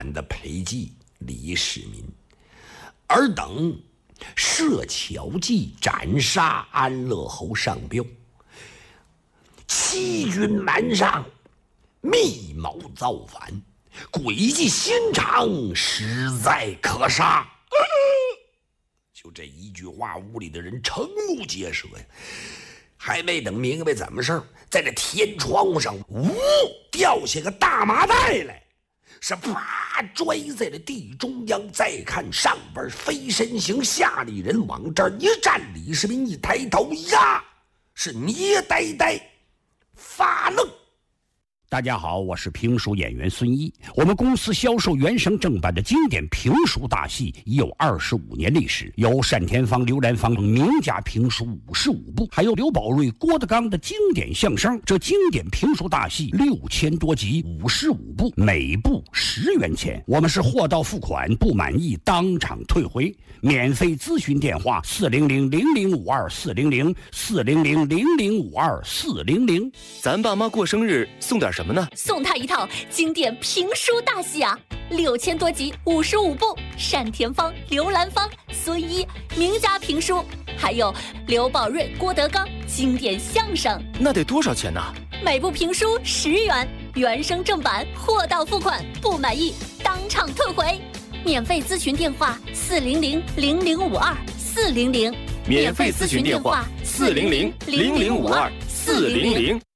的裴寂、李世民，尔等设巧计斩杀安乐侯上彪，欺君瞒上，密谋造反，诡计心肠，实在可杀。就这一句话，屋里的人瞠目结舌呀！还没等明白怎么事儿，在这天窗户上掉下个大麻袋来，是啪拽在了地中央。再看上边飞身行下里人往这儿一站，李世民一抬头呀，是捏呆呆发愣。 大家好，我是评书演员孙一。我们公司销售原声正版的经典评书大戏已有25年历史，有单田芳、刘兰芳名家评书55部，还有刘宝瑞、郭德纲的经典相声。这经典评书大戏6000多集，55部，每部10元钱。我们是货到付款，不满意当场退回。免费咨询电话400-0052-400，400-0052-400。 咱爸妈过生日送点什么呢？ 送他一套经典评书大戏啊，6000多集，55部，单田芳、刘兰芳、孙一名家评书，还有刘宝瑞、郭德纲经典相声。 那得多少钱呢？ 每部评书10元，原声正版，货到付款，不满意当场退回。免费咨询电话400-0052-400， 免费咨询电话400-0052-400。